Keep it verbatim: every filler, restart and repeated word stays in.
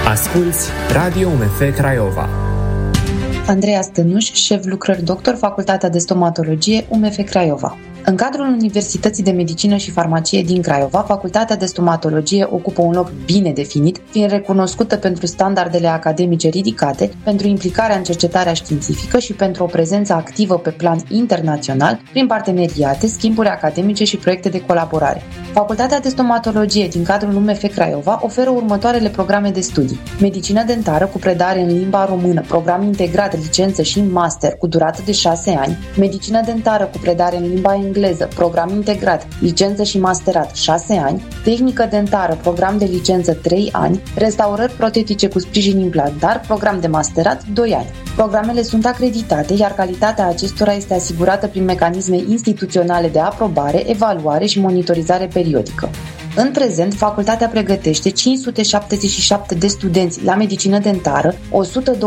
Asculți Radio U M F Craiova. Andreea Stănuș, șef lucrări doctor, Facultatea de Stomatologie, U M F Craiova. În cadrul Universității de Medicină și Farmacie din Craiova, Facultatea de Stomatologie ocupă un loc bine definit, fiind recunoscută pentru standardele academice ridicate, pentru implicarea în cercetarea științifică și pentru o prezență activă pe plan internațional, prin parteneriate, schimburi academice și proiecte de colaborare. Facultatea de Stomatologie din cadrul U M F Craiova oferă următoarele programe de studii: medicină dentară cu predare în limba română, program integrat, licență și master cu durată de șase ani, medicină dentară cu predare în limba engleză, program integrat, licență și masterat șase ani, tehnică dentară, program de licență trei ani, restaurări protetice cu sprijin implantar, program de masterat doi ani. Programele sunt acreditate, iar calitatea acestora este asigurată prin mecanisme instituționale de aprobare, evaluare și monitorizare periodică. În prezent, facultatea pregătește cinci sute șaptezeci și șapte de studenți la medicină dentară, o sută